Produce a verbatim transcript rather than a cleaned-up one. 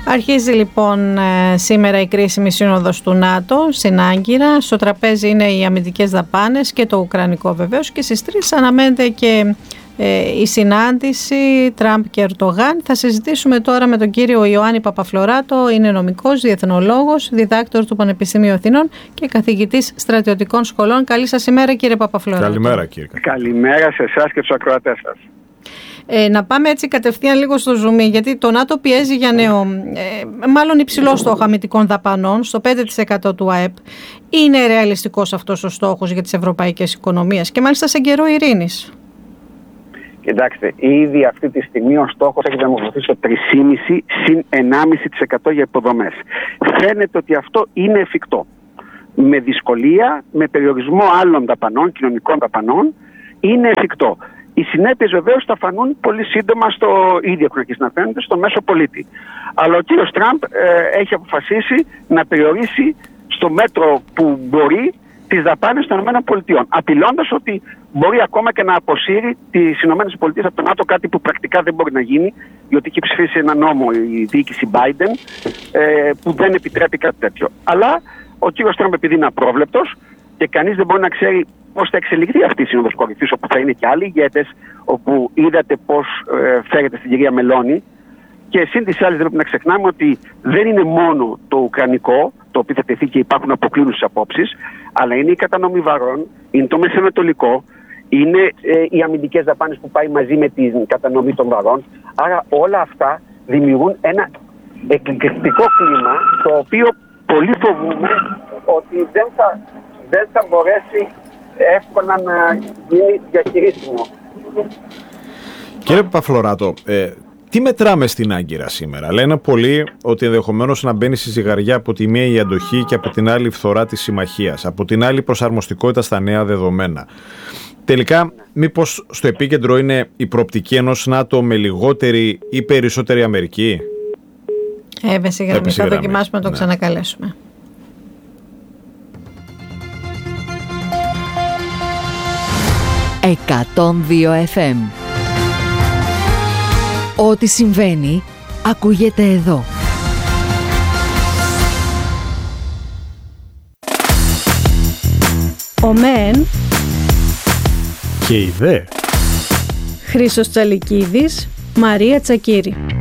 Αρχίζει λοιπόν σήμερα η κρίσιμη σύνοδος του ΝΑΤΟ στην Άγκυρα. Στο τραπέζι είναι οι αμυντικές δαπάνες και το ουκρανικό βεβαίως, και στις τρεις αναμένεται και ε, η συνάντηση Τραμπ και Ερντογάν. Θα συζητήσουμε τώρα με τον κύριο Ιωάννη Παπαφλωράτο. Είναι νομικός, διεθνολόγος, διδάκτορ του Πανεπιστημίου Αθηνών και καθηγητής στρατιωτικών σχολών. Καλή σας ημέρα, κύριε Παπαφλωράτο. Καλημέρα, κύριε. Καλημέρα σε εσάς και τους ακροατές σας. Ε, να πάμε έτσι κατευθείαν λίγο στο ζουμί, γιατί το ΝΑΤΟ πιέζει για νέο, ε, μάλλον υψηλό στόχο αμυντικών δαπανών, στο πέντε τοις εκατό του ΑΕΠ. Είναι ρεαλιστικός αυτός ο στόχος για τις ευρωπαϊκές οικονομίες και μάλιστα σε καιρό ειρήνης? Κοιτάξτε, ήδη αυτή τη στιγμή ο στόχος έχει δημοκρατήσει στο τρία κόμμα πέντε συν ενάμιση τοις εκατό για υποδομές. Φαίνεται ότι αυτό είναι εφικτό. Με δυσκολία, με περιορισμό άλλων δαπανών, κοινωνικών δαπανών, είναι εφικτό. Οι συνέπειες βεβαίως θα φανούν πολύ σύντομα στο ίδιο έχουν αρχίσει να φαίνονται στο μέσο πολίτη. Αλλά ο κύριος Τραμπ ε, έχει αποφασίσει να περιορίσει στο μέτρο που μπορεί τις δαπάνες των ΗΠΑ, απειλώντας ότι μπορεί ακόμα και να αποσύρει τις ΗΠΑ από το ΝΑΤΟ, κάτι που πρακτικά δεν μπορεί να γίνει, διότι έχει ψηφίσει ένα νόμο η διοίκηση Biden ε, που δεν επιτρέπει κάτι τέτοιο. Αλλά ο κύριος Τραμπ, επειδή είναι απρόβλεπτος και κανείς δεν μπορεί να ξέρει πώς θα εξελιχθεί αυτή η σύνοδος κορυφής, όπου θα είναι και άλλοι ηγέτες, όπου είδατε πώς ε, φέρεται στην κυρία Μελώνη. Και σύν της άλλης δεν πρέπει να ξεχνάμε ότι δεν είναι μόνο το ουκρανικό, το οποίο θα τεθεί και υπάρχουν αποκλίνουσες απόψεις, αλλά είναι η κατανομή βαρών, είναι το μεσανατολικό, είναι ε, οι αμυντικές δαπάνες που πάει μαζί με την κατανομή των βαρών. Άρα όλα αυτά δημιουργούν ένα εκπληκτικό κλίμα, το οποίο πολύ φοβούμε ότι δεν θα, δεν θα μπορέσει εύκολα να γίνει διαχειρίσιμο. Κύριε Παπαφλωράτο, ε, τι μετράμε στην Άγκυρα σήμερα? Λένε πολλοί ότι ενδεχομένως να μπαίνει στη ζυγαριά από τη μία η αντοχή και από την άλλη η φθορά της συμμαχίας, από την άλλη προσαρμοστικότητα στα νέα δεδομένα. Τελικά, μήπως στο επίκεντρο είναι η προοπτική ενός ΝΑΤΟ με λιγότερη ή περισσότερη Αμερική? Έβεση γραμμή, θα δοκιμάσουμε να το ναι. ξανακαλέσουμε. εκατόν δύο εφ εμ. Ό,τι συμβαίνει, ακούγεται εδώ. Ο ΜΕΝ και η ΔΕ. Χρήστος Τσαλικίδης, Μαρία Τσακύρη.